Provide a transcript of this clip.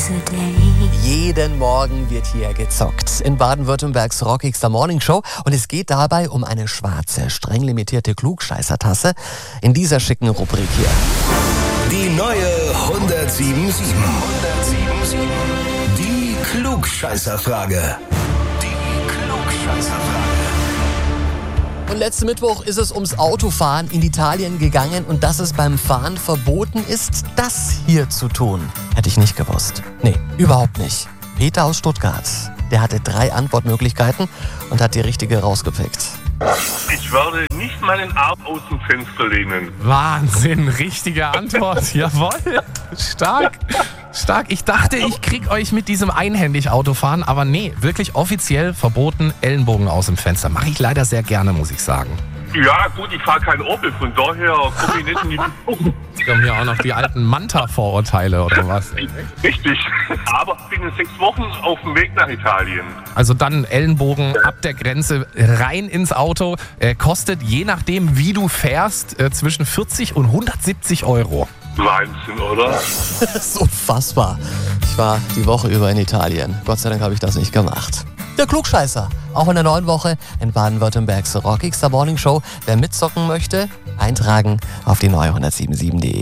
Jeden Morgen wird hier gezockt in Baden-Württembergs rockigster Morningshow und es geht dabei um eine schwarze, streng limitierte Klugscheißer-Tasse in dieser schicken Rubrik hier. Die neue 1077. Die Klugscheißerfrage. Und letzten Mittwoch ist es ums Autofahren in Italien gegangen und dass es beim Fahren verboten ist, das hier zu tun. Hätte ich nicht gewusst. Nee, überhaupt nicht. Peter aus Stuttgart, der hatte 3 Antwortmöglichkeiten und hat die richtige rausgepickt. Ich werde nicht meinen Arm aus dem Fenster lehnen. Wahnsinn, richtige Antwort. Jawohl, stark. Ich dachte, ich krieg euch mit diesem einhändig Autofahren, aber nee, wirklich offiziell verboten, Ellenbogen aus dem Fenster. Mache ich leider sehr gerne, muss ich sagen. Ja gut, ich fahre kein Opel, von daher komme ich nicht in die Beziehung. Es kommen hier auch noch die alten Manta-Vorurteile oder was? Richtig, aber ich bin in 6 Wochen auf dem Weg nach Italien. Also dann Ellenbogen ab der Grenze rein ins Auto. Kostet je nachdem, wie du fährst, zwischen 40 und 170 Euro. Wahnsinn, oder? Das ist unfassbar. Ich war die Woche über in Italien. Gott sei Dank habe ich das nicht gemacht. Der Klugscheißer, auch in der neuen Woche in Baden-Württembergs rockigster Morningshow. Wer mitzocken möchte, eintragen auf die neue 1077.de.